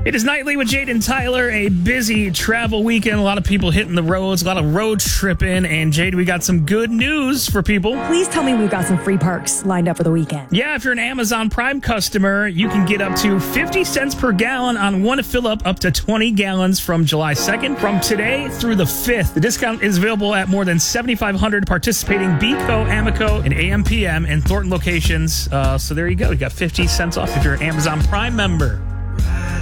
It is Nightly with Jade and Tyler, a busy travel weekend. A lot of people hitting the roads, a lot of road tripping. And Jade, we got some good news for people. Please tell me we've got some free perks lined up for the weekend. Yeah, if you're an Amazon Prime customer, you can get up to 50 cents per gallon on one fill up to 20 gallons from July 2nd. From today through the 5th, the discount is available at more than 7,500 participating Beco, Amico, and AMPM and Thornton locations. So there you go. You got 50 cents off if you're an Amazon Prime member.